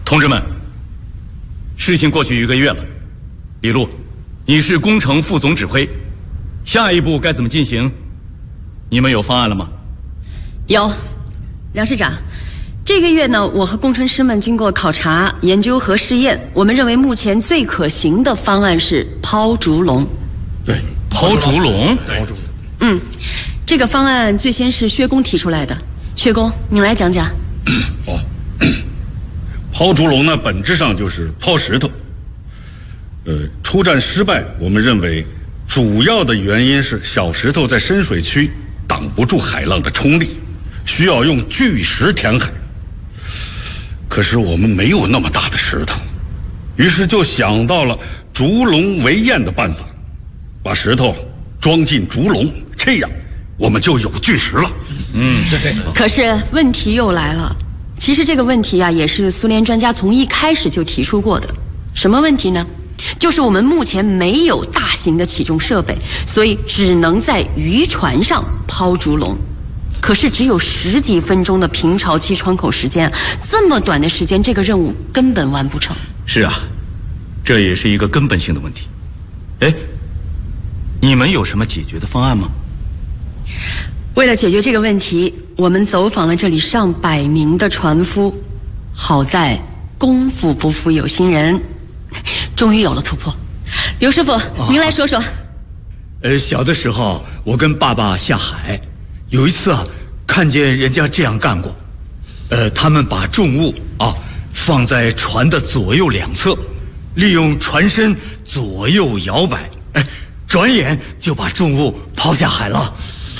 同志们，事情过去1个月了，李璐，你是工程副总指挥，下一步该怎么进行？你们有方案了吗？ 有，梁市长。这个月呢，我和工程师们经过考察、研究和试验，我们认为目前最可行的方案是抛竹笼。 对，抛竹笼。 这个方案最先是薛工提出来的。薛工，你来讲讲。 好，抛竹笼呢，本质上就是抛石头。出战失败，我们认为主要的原因是小石头在深水区挡不住海浪的冲力，需要用巨石填海。可是我们没有那么大的石头，于是就想到了竹笼围堰的办法，把石头装进竹笼，这样我们就有巨石了。 对。 可是问题又来了，其实这个问题啊，也是苏联专家从一开始就提出过的。什么问题呢？就是我们目前没有大型的起重设备，所以只能在渔船上抛竹笼。可是只有10几分钟的平潮期窗口时间，这么短的时间，这个任务根本完不成。 是啊，这也是一个根本性的问题。哎，你们有什么解决的方案吗？ 为了解决这个问题，我们走访了这里上百名的船夫，好在功夫不负有心人，终于有了突破。刘师傅，您来说说。 小的时候我跟爸爸下海，有一次看见人家这样干过。他们把重物放在船的左右两侧，利用船身左右摇摆，转眼就把重物抛下海了。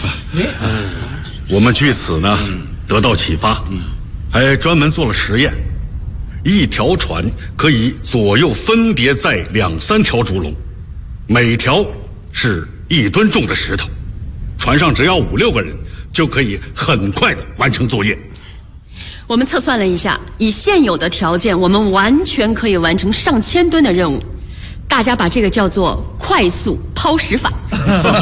我们据此呢得到启发，还专门做了实验。一条船可以左右分别载2、3条竹笼，每条是1吨重的石头，船上只要5、6个人就可以很快的完成作业。 我们测算了一下，以现有的条件，我们完全可以完成上千吨的任务。大家把这个叫做快速抛石法。